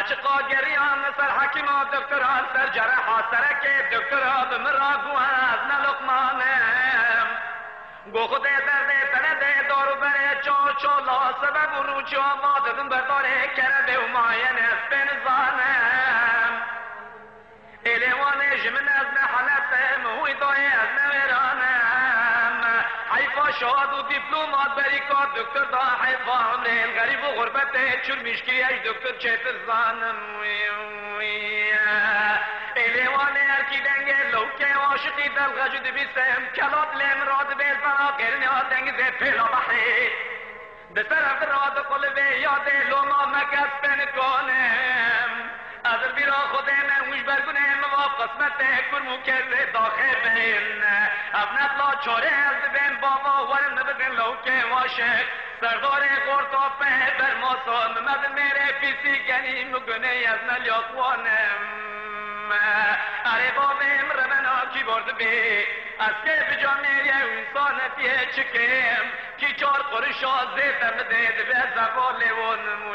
هرچه قاگریان سر حکیما دکتران سر جرحا سرک دکترها بمراگو از نلقمانم گو خود درده تنده دارو بره چالا سبب رو چا ماددن برداره کرده و ماین اسپن زانم ایلیوان جمن از نحلتم هوی دای از نویرانم حیفا شاد و دیپلومات بریکات دکتر دا حیفا عمره غریب و غربت چور مشکی اش دکتر چیتر زانم ایلیوان ارکی دنگه لوکه عاشقی دلغجد بیسم کلاب لیم راد بیل فنا قرنی ها دنگ زی پیلا بحری به طرف راد قلبه یاد لوما مکس پن کنم از البیرا خود من وش برگونه مواب قسمت کرمو کرده داخل بین ابنت لا چاره از بین بابا ورن بگن لوکه واشق سردار غورتا په بر ماسا ممد میره پیسی گنی مگنه از نلیاقوانم اره بابم رمنا کی برد بی از که بجا میری انسانتیه چکم کی چار قرشا زیتم دید به زبال ونمو